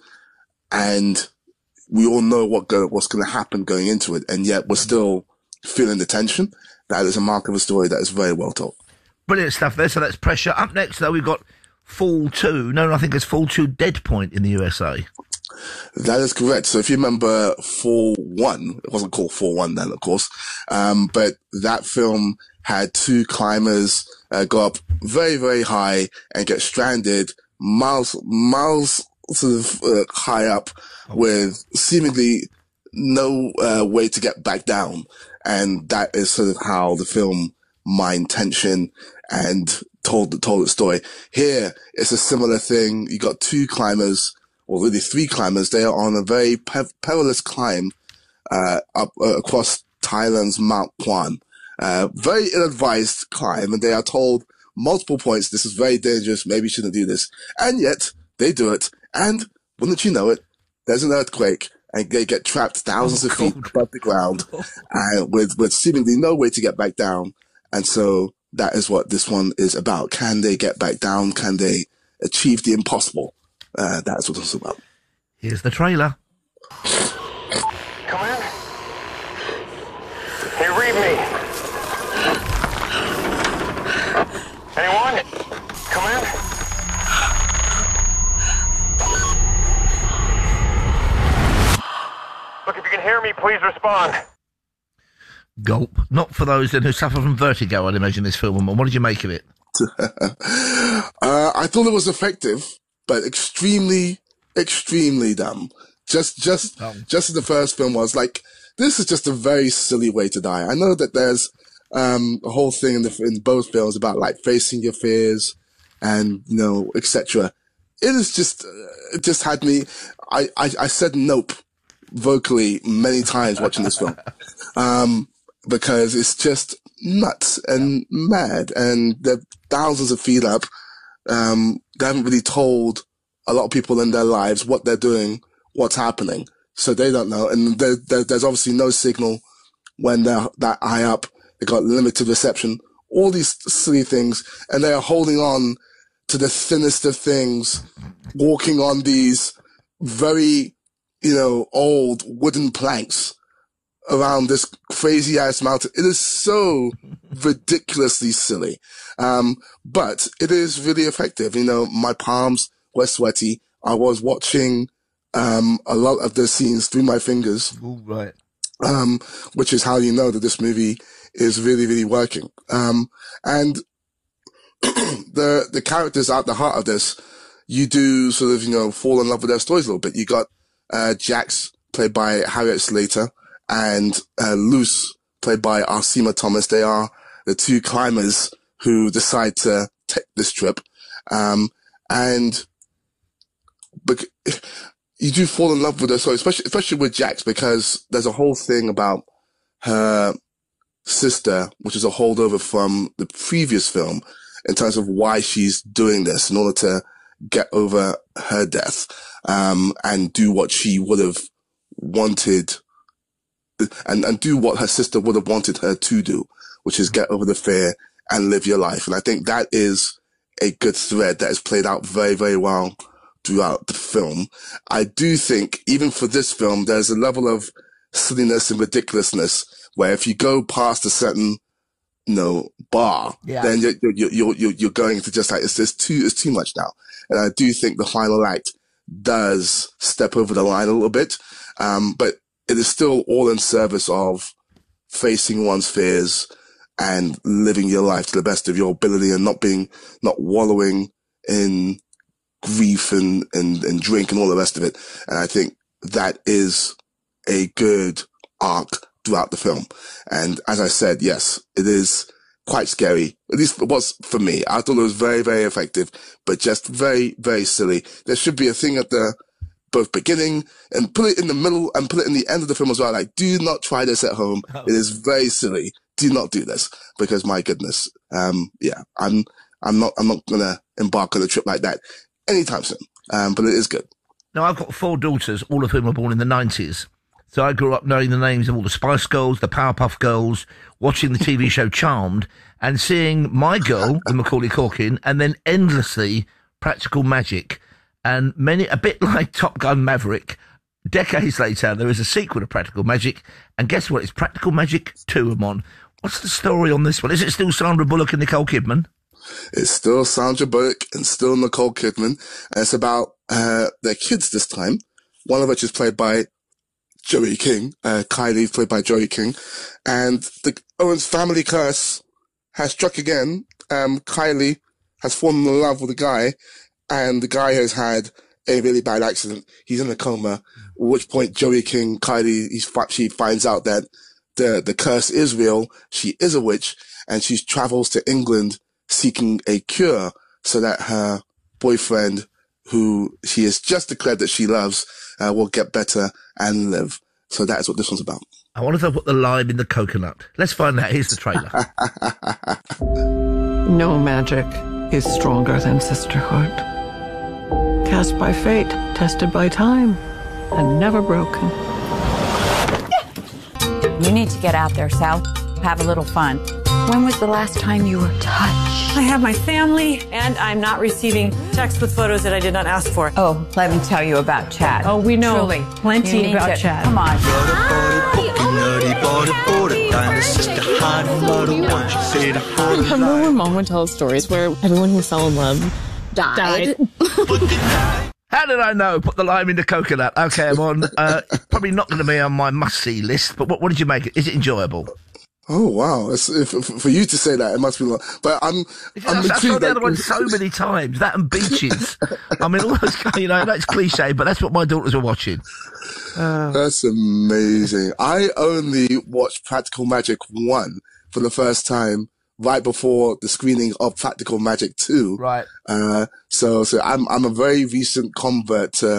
and we all know what go, what's going to happen going into it, and yet we're still feeling the tension, that is a mark of a story that is very well told. Brilliant stuff there. So that's Pressure. Up next, though, we've got Fall two. No, I think it's Fall two Dead Point in the U S A. That is correct. So if you remember Fall one, it wasn't called Fall one then, of course, um, but that film had two climbers uh, go up very, very high and get stranded miles, miles sort of uh, high up with seemingly no uh, way to get back down. And that is sort of how the film mined tension and told told its story. Here, it's a similar thing. You got two climbers, or really three climbers. They are on a very pe- perilous climb uh, up uh, across Thailand's Mount Kwan. Uh, very ill-advised climb, and they are told multiple points, this is very dangerous, maybe you shouldn't do this. And yet, they do it, and wouldn't you know it, there's an earthquake, and they get trapped thousands oh, of feet above the ground, and with, with seemingly no way to get back down. And so that is what this one is about. Can they get back down? Can they achieve the impossible? Uh, that's what it's about. Here's the trailer. Come in. Hey, read me. Anyone? Come in. Look, if you can hear me, please respond. Gulp. Not for those then who suffer from vertigo, I'd imagine, this film. What did you make of it? uh, I thought it was effective, but extremely, extremely dumb. Just, just, oh. just as the first film was, like, this is just a very silly way to die. I know that there's um, a whole thing in, the, in both films about, like, facing your fears and, you know, et cetera. It is just, uh, it just had me, I, I, I said nope vocally many times watching this film. Um, because it's just nuts and mad, and they're thousands of feet up. Um, they haven't really told a lot of people in their lives what they're doing, what's happening, so they don't know. And there, there, there's obviously no signal when they're that high up. They got limited reception, all these silly things, and they are holding on to the thinnest of things, walking on these very, you know, old wooden planks around this crazy ass mountain. It is so ridiculously silly. Um, but it is really effective. You know, my palms were sweaty. I was watching, um, a lot of the scenes through my fingers. Ooh, right. Um, which is how you know that this movie is really, really working. Um, and the, the characters at the heart of this, you do sort of, you know, fall in love with their stories a little bit. You got, uh, Jax, played by Harriet Slater, and uh, Luce, played by Arsema Thomas. They are the two climbers who decide to take this trip. Um, and bec- you do fall in love with her, so especially, especially with Jax, because there's a whole thing about her sister, which is a holdover from the previous film, in terms of why she's doing this in order to get over her death, um, and do what she would have wanted, and, and do what her sister would have wanted her to do, which is get over the fear and live your life. And I think that is a good thread that is played out very, very well throughout the film. I do think, even for this film, there's a level of silliness and ridiculousness where if you go past a certain, you know, bar, yeah. then you're, you're, you're, you're, you're going to just like, it's just too, it's too much now. And I do think the final act does step over the line a little bit. Um, but it is still all in service of facing one's fears and living your life to the best of your ability and not being, not wallowing in grief and, and, and drink and all the rest of it. And I think that is a good arc throughout the film. And as I said, yes, it is quite scary. At least it was for me. I thought it was very, very effective, but just very, very silly. There should be a thing at the both beginning and put it in the middle and put it in the end of the film as well. Like, do not try this at home. Oh. It is very silly. Do not do this, because my goodness, um, yeah, I'm, I'm not, I'm not gonna embark on a trip like that anytime soon. Um, but it is good. Now, I've got four daughters, all of whom were born in the nineties. So I grew up knowing the names of all the Spice Girls, the Powerpuff Girls, watching the T V show Charmed, and seeing my girl with Macaulay Culkin, and then endlessly Practical Magic. And many, a bit like Top Gun Maverick, decades later, there is a sequel to Practical Magic, and guess what? It's Practical Magic two, Amon. What's the story on this one? Is it still Sandra Bullock and Nicole Kidman? It's still Sandra Bullock and still Nicole Kidman, and it's about uh, their kids this time, one of which is played by Joey King. Uh, Kylie played by Joey King. And the Owens family curse has struck again. Um, Kylie has fallen in love with a guy, and the guy has had a really bad accident. He's in a coma, at which point Joey King, Kylie, he's, she finds out that the, the curse is real. She is a witch, and she travels to England seeking a cure so that her boyfriend, who she has just declared that she loves, uh, will get better and live. So that is what this one's about. I wonder if they'll put the lime in the coconut. Let's find out. Here's the trailer. No magic is stronger than sisterhood. Cast by fate, tested by time, and never broken. You need to get out there, Sal. Have a little fun. When was the last time you were touched? I have my family, and I'm not receiving texts with photos that I did not ask for. Oh, let me tell you about Chad. Oh, we know Truly, plenty you need about to- Chad. Come on. Remember when Mom would tell us stories where everyone who fell in love died? How did I know? Put the lime in the coconut. Okay, I'm on. Uh, probably not going to be on my must-see list, but what, what did you make it? Is it enjoyable? Oh wow! It's, if, for you to say that, it must be like. But I'm, I'm I've intrigued. saw the like- other one so many times. That and Beaches. I mean, all those, you know, that's cliche, but that's what my daughters are watching. Uh, That's amazing. I only watched Practical Magic one for the first time right before the screening of Practical Magic two. Right. Uh, so, so I'm, I'm a very recent convert to